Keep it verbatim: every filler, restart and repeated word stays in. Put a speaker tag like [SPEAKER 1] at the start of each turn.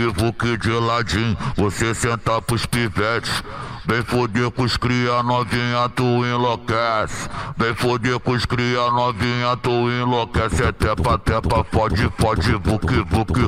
[SPEAKER 1] vuc de ladinho, você senta pros pivetes. Vem foder com os cria novinha, tu enlouquece. Vem foder com os cria novinha, tu enlouquece. É tepa, tepa, fode, fode, vuc, vuc,